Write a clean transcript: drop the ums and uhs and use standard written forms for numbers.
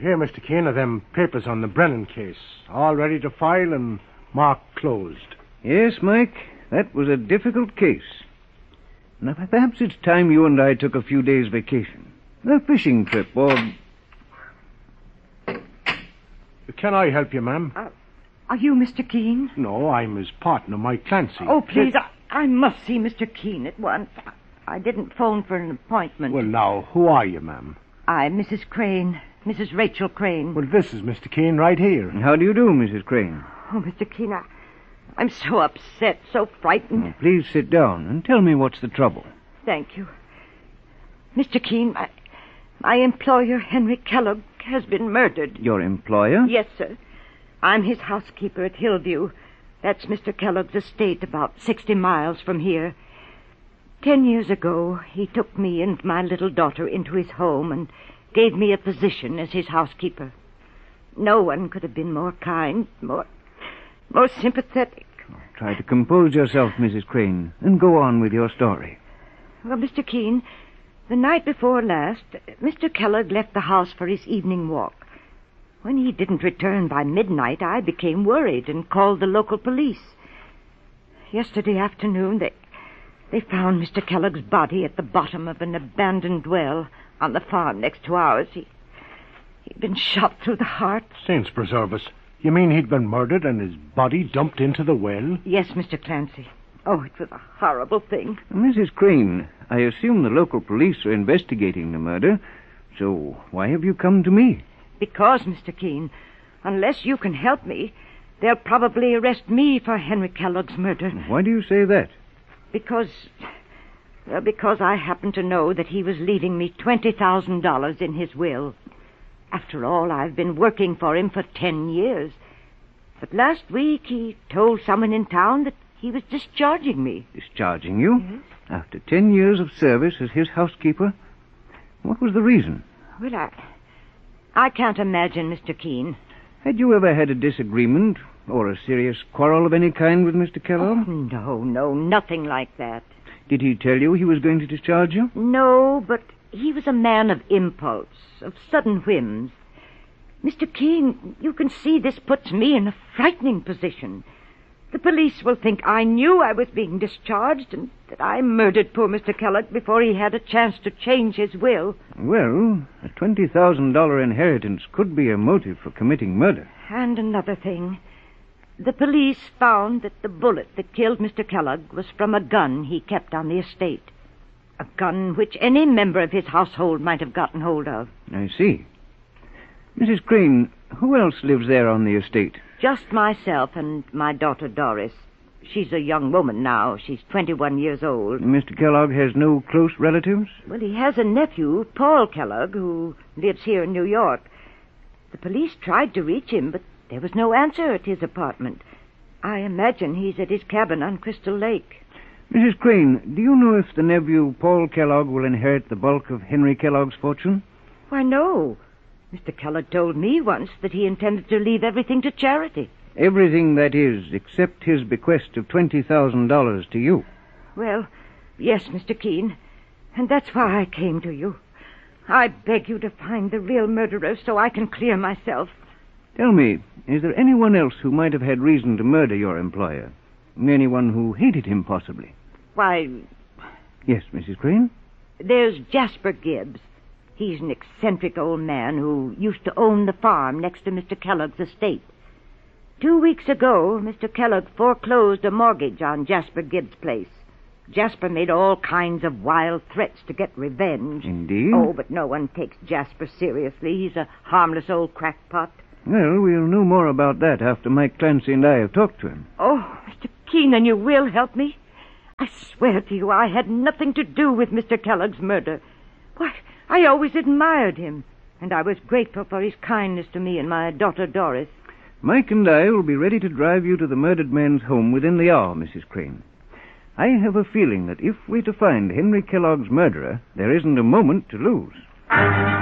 Here, Mr. Keane, are them papers on the Brennan case. All ready to file and marked closed. Yes, Mike, that was a difficult case. Now, perhaps it's time you and I took a few days' vacation. A fishing trip, or... Can I help you, ma'am? Are you Mr. Keane? No, I'm his partner, Mike Clancy. Oh, please, I must see Mr. Keane at once. I didn't phone for an appointment. Well, now, who are you, ma'am? I'm Mrs. Crane, Mrs. Rachel Crane. Well, this is Mr. Keane right here. How do you do, Mrs. Crane? Oh, Mr. Keane, I'm so upset, so frightened. Oh, please sit down and tell me what's the trouble. Thank you. Mr. Keane, my employer, Henry Kellogg, has been murdered. Your employer? Yes, sir. I'm his housekeeper at Hillview. That's Mr. Kellogg's estate, about 60 miles from here. 10 years ago, he took me and my little daughter into his home and gave me a position as his housekeeper. No one could have been more kind, more sympathetic. Try to compose yourself, Mrs. Crane, and go on with your story. Well, Mr. Keane, the night before last, Mr. Kellogg left the house for his evening walk. When he didn't return by midnight, I became worried and called the local police. Yesterday afternoon, they found Mr. Kellogg's body at the bottom of an abandoned well on the farm next to ours. He'd been shot through the heart. Saints preserve us. You mean he'd been murdered and his body dumped into the well? Yes, Mr. Clancy. Oh, it was a horrible thing. Mrs. Crane, I assume the local police are investigating the murder, so why have you come to me? Because, Mr. Keane, unless you can help me, they'll probably arrest me for Henry Kellogg's murder. Why do you say that? Because I happen to know that he was leaving me $20,000 in his will. After all, I've been working for him for 10 years. But last week he told someone in town that he was discharging me. Discharging you? Yes. After 10 years of service as his housekeeper? What was the reason? Well, I can't imagine, Mr. Keane. Had you ever had a disagreement or a serious quarrel of any kind with Mr. Kellogg? Oh, no, nothing like that. Did he tell you he was going to discharge you? No, but he was a man of impulse, of sudden whims. Mr. Keane, you can see this puts me in a frightening position. The police will think I knew I was being discharged and that I murdered poor Mr. Kellogg before he had a chance to change his will. Well, a $20,000 inheritance could be a motive for committing murder. And another thing. The police found that the bullet that killed Mr. Kellogg was from a gun he kept on the estate. A gun which any member of his household might have gotten hold of. I see. Mrs. Crane, who else lives there on the estate? Just myself and my daughter Doris. She's a young woman now. She's 21 years old. Mr. Kellogg has no close relatives? Well, he has a nephew, Paul Kellogg, who lives here in New York. The police tried to reach him, but there was no answer at his apartment. I imagine he's at his cabin on Crystal Lake. Mrs. Crane, do you know if the nephew, Paul Kellogg, will inherit the bulk of Henry Kellogg's fortune? Why, no. Mr. Kellogg told me once that he intended to leave everything to charity. Everything, that is, except his bequest of $20,000 to you. Well, yes, Mr. Keane. And that's why I came to you. I beg you to find the real murderer so I can clear myself. Tell me, is there anyone else who might have had reason to murder your employer? Anyone who hated him, possibly? Why... Yes, Mrs. Crane? There's Jasper Gibbs. He's an eccentric old man who used to own the farm next to Mr. Kellogg's estate. 2 weeks ago, Mr. Kellogg foreclosed a mortgage on Jasper Gibbs' place. Jasper made all kinds of wild threats to get revenge. Indeed? Oh, but no one takes Jasper seriously. He's a harmless old crackpot. Well, we'll know more about that after Mike Clancy and I have talked to him. Oh, Mr. Keenan, you will help me? I swear to you I had nothing to do with Mr. Kellogg's murder. Why, I always admired him, and I was grateful for his kindness to me and my daughter Doris. Mike and I will be ready to drive you to the murdered man's home within the hour, Mrs. Crane. I have a feeling that if we're to find Henry Kellogg's murderer, there isn't a moment to lose.